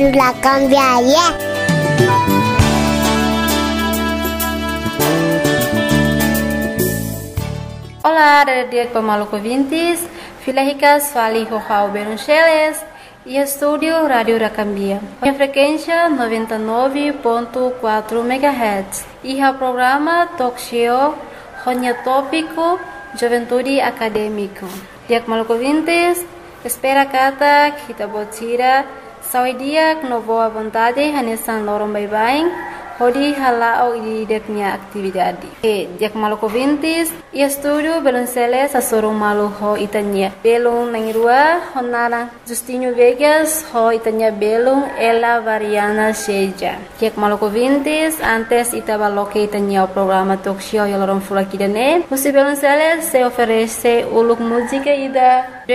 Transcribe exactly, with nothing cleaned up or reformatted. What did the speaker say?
La cambiaria. Olá, dia Pamaluco ouvintes, Filahicas Fali Rojao Beruncheles e estúdio Rádio Racambia. A frequência noventa e nove ponto quatro megahertz e o programa Talk Show Ronya Tópico Juventude Acadêmico. Dia Pamaluco ouvintes, espera kata kita botira saudia no boa vontade hanesan lorong bye-bye. Hodi halao di deknya aktividade. E dia Pamaluco ouvintes, e estúdio Belunceles a sorong malu ho itanya. Belung nangirua honara Justinho Vegas ho itanya belung ela variana seja. Dia Pamaluco ouvintes, antes itabaloke itanya o programa talk show yalorong fulakidane. Musi Belunceles se oferece uluk música ida